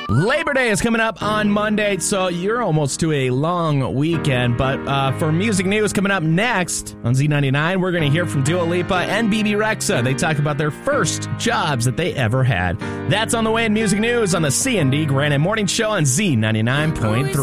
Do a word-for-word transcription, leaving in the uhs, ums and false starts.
Labor Day is coming up on Monday, so you're almost to a long weekend. But uh, for music news coming up next on Z ninety-nine, we're going to hear from Dua Lipa and B B Rexha. They talk about their first jobs that they ever had. That's on the way in music news on the C and D Granite Morning Show on Z ninety-nine point three.